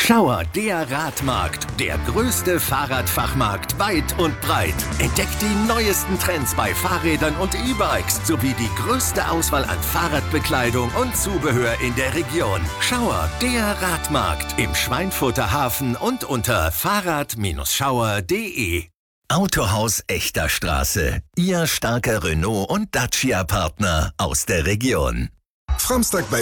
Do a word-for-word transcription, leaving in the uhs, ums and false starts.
Schauer, der Radmarkt, der größte Fahrradfachmarkt weit und breit. Entdeckt die neuesten Trends bei Fahrrädern und E-Bikes sowie die größte Auswahl an Fahrradbekleidung und Zubehör in der Region. Schauer, der Radmarkt im Schweinfurter Hafen und unter fahrrad Schauer punkt de. Autohaus Echter Straße, Ihr starker Renault und Dacia-Partner aus der Region. Framstag bei